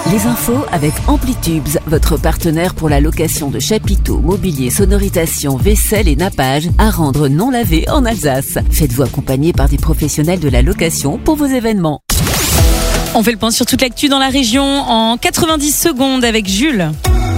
Les infos avec Amplitubes, votre partenaire pour la location de chapiteaux, mobilier, sonorisation, vaisselle et nappage à rendre non lavé en Alsace. Faites-vous accompagner par des professionnels de la location pour vos événements. On fait le point sur toute l'actu dans la région en 90 secondes avec Jules.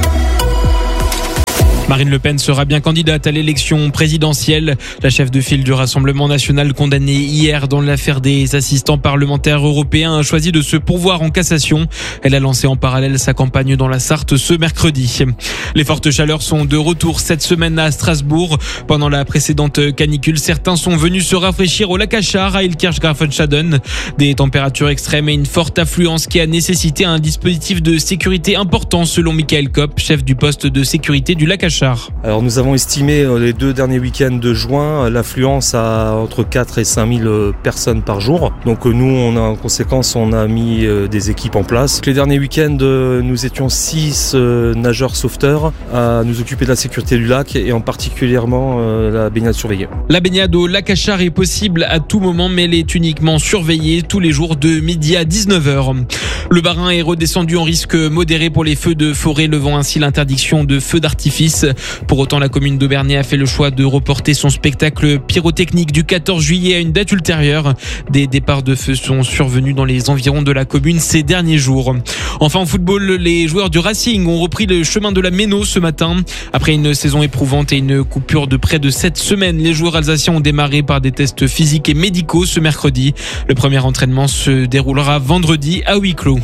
Marine Le Pen sera bien candidate à l'élection présidentielle. La chef de file du Rassemblement national, condamnée hier dans l'affaire des assistants parlementaires européens, a choisi de se pourvoir en cassation. Elle a lancé en parallèle sa campagne dans la Sarthe ce mercredi. Les fortes chaleurs sont de retour cette semaine à Strasbourg. Pendant la précédente canicule, certains sont venus se rafraîchir au lac Achard à Ilkirch-Grafenschaden. Des températures extrêmes et une forte affluence qui a nécessité un dispositif de sécurité important selon Michael Kopp, chef du poste de sécurité du lac Achard. Alors nous avons estimé les 2 derniers week-ends de juin l'affluence à entre 4 et 5 000 personnes par jour. Donc nous, en conséquence, on a mis des équipes en place. Les derniers week-ends, nous étions 6 nageurs sauveteurs à nous occuper de la sécurité du lac et en particulièrement la baignade surveillée. La baignade au lac Achard est possible à tout moment, mais elle est uniquement surveillée tous les jours de midi à 19h. Le Bas-Rhin est redescendu en risque modéré pour les feux de forêt, levant ainsi l'interdiction de feux d'artifice. Pour autant, la commune d'Aubernay a fait le choix de reporter son spectacle pyrotechnique du 14 juillet à une date ultérieure. Des départs de feu sont survenus dans les environs de la commune ces derniers jours. Enfin, en football, les joueurs du Racing ont repris le chemin de la Méno ce matin. Après une saison éprouvante et une coupure de près de 7 semaines, les joueurs alsaciens ont démarré par des tests physiques et médicaux ce mercredi. Le premier entraînement se déroulera vendredi à huis clos.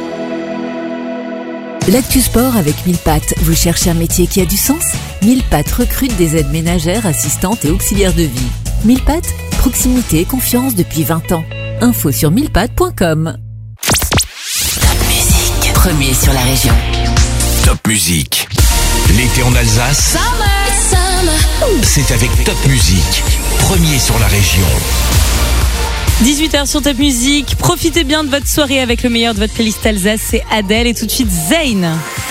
L'actu sport avec 1000 pattes. Vous cherchez un métier qui a du sens ? 1000 pattes recrute des aides ménagères, assistantes et auxiliaires de vie. 1000 pattes, proximité et confiance depuis 20 ans. Info sur 1000pattes.com. Top Musique, premier sur la région. Top Musique. L'été en Alsace, c'est avec Top Musique, premier sur la région. 18h sur Top Musique. Profitez bien de votre soirée avec le meilleur de votre playlist Alsace. C'est Adèle et tout de suite Zayn.